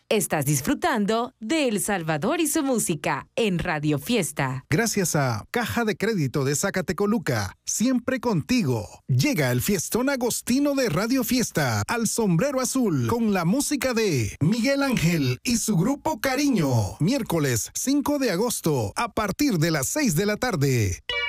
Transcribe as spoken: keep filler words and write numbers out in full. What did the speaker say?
Estás disfrutando de El Salvador y su música en Radio Fiesta. Gracias a Caja de Crédito de Zacatecoluca, siempre contigo. Llega el fiestón agostino de Radio Fiesta al Sombrero Azul con la música de Miguel Ángel y su grupo Cariño. Miércoles cinco de agosto a partir de las seis de la tarde.